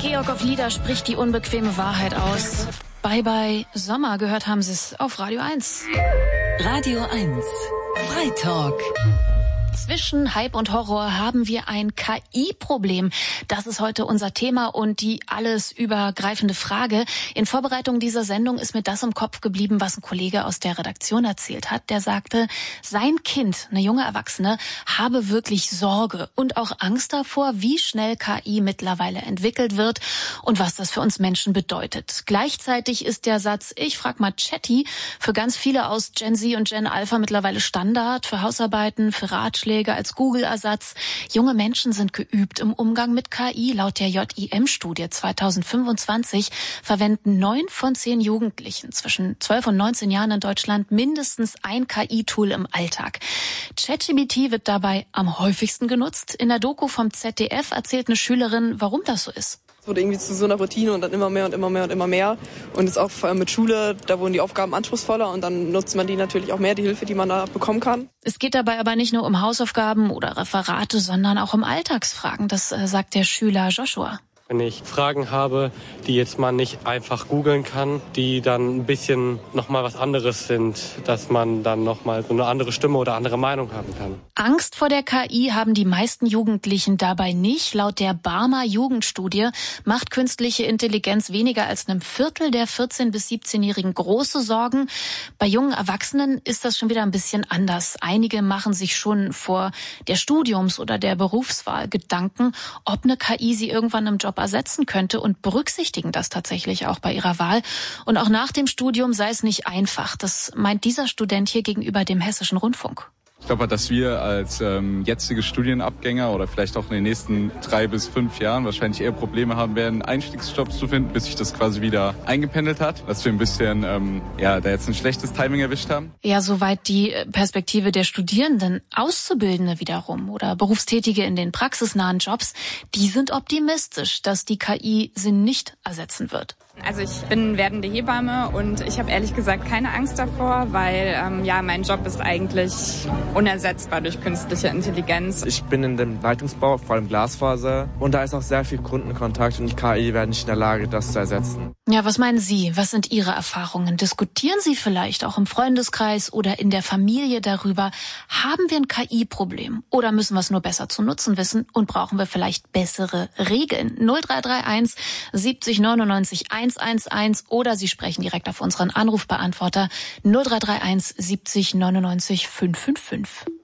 Georg auf Lieder spricht die unbequeme Wahrheit aus. Bye bye Sommer, gehört haben Sie es auf Radio 1. Radio 1, Freitalk. Zwischen Hype und Horror haben wir ein KI-Problem. Das ist heute unser Thema und die alles übergreifende Frage. In Vorbereitung dieser Sendung ist mir das im Kopf geblieben, was ein Kollege aus der Redaktion erzählt hat. Der sagte, sein Kind, eine junge Erwachsene, habe wirklich Sorge und auch Angst davor, wie schnell KI mittlerweile entwickelt wird und was das für uns Menschen bedeutet. Gleichzeitig ist der Satz, ich frag mal Chatty, für ganz viele aus Gen Z und Gen Alpha mittlerweile Standard, für Hausarbeiten, für Ratschläge, als Google-Ersatz. Junge Menschen sind geübt im Umgang mit KI. Laut der JIM-Studie 2025 verwenden 9 von 10 Jugendlichen zwischen 12 und 19 Jahren in Deutschland mindestens ein KI-Tool im Alltag. ChatGPT wird dabei am häufigsten genutzt. In der Doku vom ZDF erzählt eine Schülerin, warum das so ist. Es wurde irgendwie zu so einer Routine und dann immer mehr und immer mehr und immer mehr. Und jetzt auch vor allem mit Schule, da wurden die Aufgaben anspruchsvoller und dann nutzt man die natürlich auch mehr, die Hilfe, die man da bekommen kann. Es geht dabei aber nicht nur um Hausaufgaben oder Referate, sondern auch um Alltagsfragen. Das sagt der Schüler Joshua. Wenn ich Fragen habe, die jetzt man nicht einfach googeln kann, die dann ein bisschen nochmal was anderes sind, dass man dann nochmal so eine andere Stimme oder andere Meinung haben kann. Angst vor der KI haben die meisten Jugendlichen dabei nicht. Laut der Barmer Jugendstudie macht künstliche Intelligenz weniger als einem Viertel der 14- bis 17-Jährigen große Sorgen. Bei jungen Erwachsenen ist das schon wieder ein bisschen anders. Einige machen sich schon vor der Studiums- oder der Berufswahl Gedanken, ob eine KI sie irgendwann im Job ersetzen könnte und berücksichtigen das tatsächlich auch bei ihrer Wahl. Und auch nach dem Studium sei es nicht einfach. Das meint dieser Student hier gegenüber dem Hessischen Rundfunk. Ich glaube, dass wir als jetzige Studienabgänger oder vielleicht auch in den nächsten 3 bis 5 Jahren wahrscheinlich eher Probleme haben werden, Einstiegsjobs zu finden, bis sich das quasi wieder eingependelt hat. Dass wir ein bisschen da jetzt ein schlechtes Timing erwischt haben. Ja, soweit die Perspektive der Studierenden. Auszubildende wiederum oder Berufstätige in den praxisnahen Jobs, die sind optimistisch, dass die KI sie nicht ersetzen wird. Also ich bin werdende Hebamme und ich habe ehrlich gesagt keine Angst davor, weil mein Job ist eigentlich unersetzbar durch künstliche Intelligenz. Ich bin in dem Leitungsbau, vor allem Glasfaser, und da ist auch sehr viel Kundenkontakt und die KI wäre nicht in der Lage, das zu ersetzen. Ja, was meinen Sie? Was sind Ihre Erfahrungen? Diskutieren Sie vielleicht auch im Freundeskreis oder in der Familie darüber? Haben wir ein KI-Problem oder müssen wir es nur besser zu nutzen wissen und brauchen wir vielleicht bessere Regeln? 0331 70 99 111 oder Sie sprechen direkt auf unseren Anrufbeantworter 0331 70 99 555.